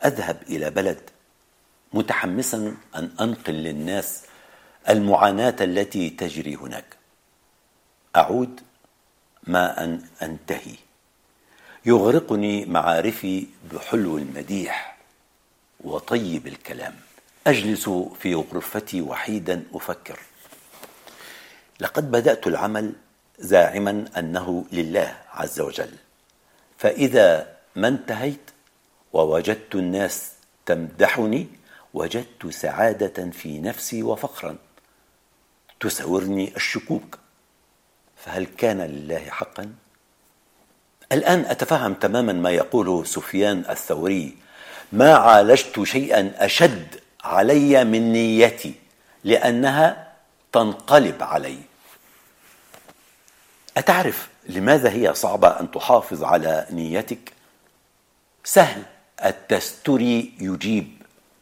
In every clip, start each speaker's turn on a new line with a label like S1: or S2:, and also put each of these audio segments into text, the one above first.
S1: أذهب إلى بلد متحمسا أن أنقل للناس المعاناة التي تجري هناك. أعود ما أن أنتهي، يغرقني معارفي بحلو المديح وطيب الكلام. أجلس في غرفتي وحيدا أفكر. لقد بدأت العمل زاعما أنه لله عز وجل، فإذا ما انتهيت ووجدت الناس تمدحني وجدت سعادة في نفسي وفخرا تساورني الشكوك، فهل كان لله حقا؟ الآن أتفهم تماما ما يقوله سفيان الثوري: ما عالجت شيئا أشد علي من نيتي لأنها تنقلب علي. أتعرف لماذا هي صعبة أن تحافظ على نيتك؟ سهل، التستري يجيب.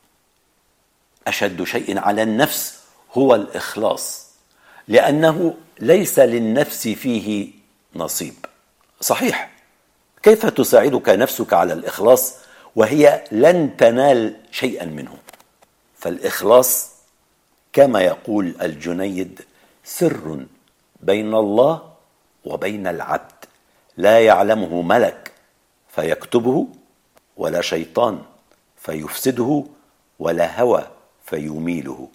S1: أشد شيء على النفس هو الإخلاص، لأنه ليس للنفس فيه نصيب. صحيح، كيف تساعدك نفسك على الإخلاص وهي لن تنال شيئا منه؟ فالإخلاص كما يقول الجنيد سر بين الله وبين العبد، لا يعلمه ملك فيكتبه، ولا شيطان فيفسده، ولا هوى فيميله.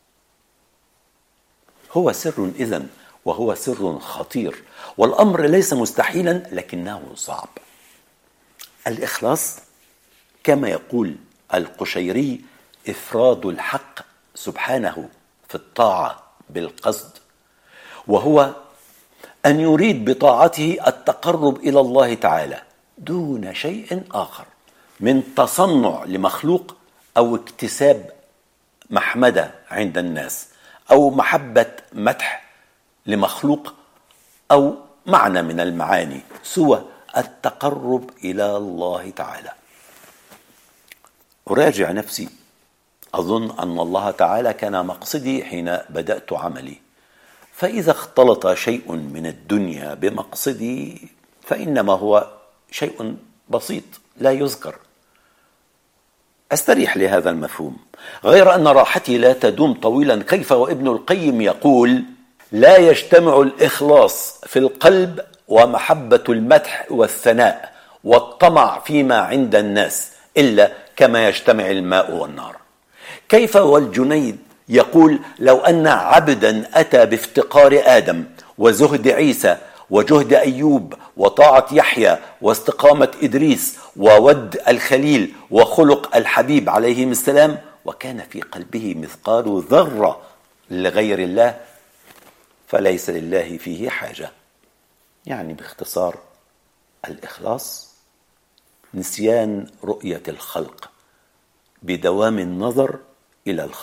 S1: هو سر إذن، وهو سر خطير، والأمر ليس مستحيلا لكنه صعب. الإخلاص كما يقول القشيري إفراد الحق سبحانه في الطاعة بالقصد، وهو أن يريد بطاعته التقرب إلى الله تعالى دون شيء آخر من تصنع لمخلوق أو اكتساب محمدة عند الناس أو محبة مدح لمخلوق أو معنى من المعاني سوى التقرب إلى الله تعالى. أراجع نفسي، أظن أن الله تعالى كان مقصدي حين بدأت عملي، فإذا اختلط شيء من الدنيا بمقصدي فإنما هو شيء بسيط لا يذكر. أستريح لهذا المفهوم، غير أن راحتي لا تدوم طويلا. كيف وابن القيم يقول: لا يجتمع الإخلاص في القلب ومحبة المدح والثناء والطمع فيما عند الناس إلا كما يجتمع الماء والنار. كيف والجنيد يقول: لو أن عبدا أتى بافتقار آدم وزهد عيسى وجهد أيوب وطاعة يحيى واستقامة إدريس وود الخليل وخلق الحبيب عليهم السلام، وكان في قلبه مثقال ذرة لغير الله، فليس لله فيه حاجة. يعني باختصار، الإخلاص نسيان رؤية الخلق بدوام النظر إلى الخلق.